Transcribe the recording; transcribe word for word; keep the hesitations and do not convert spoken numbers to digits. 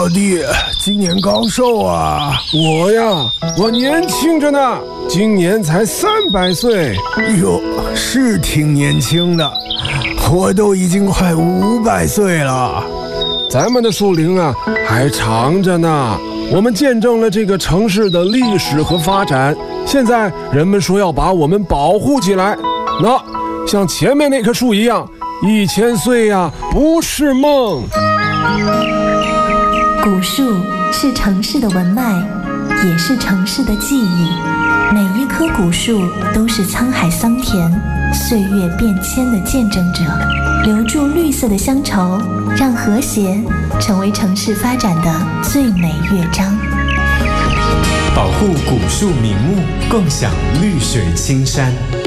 老弟，今年高寿啊？ 我呀，我年轻着呢，今年才三百岁。 哟，是挺年轻的，我都已经快五百岁了。 咱们的树龄啊，还长着呢。我们见证了这个城市的历史和发展，现在人们说要把我们保护起来。那像前面那棵树一样，一千岁呀，不是梦。 古树是城市的文脉，也是城市的记忆。每一棵古树都是沧海桑田、岁月变迁的见证者，留住绿色的乡愁，让和谐成为城市发展的最美乐章。 保护古树名木，共享绿水青山。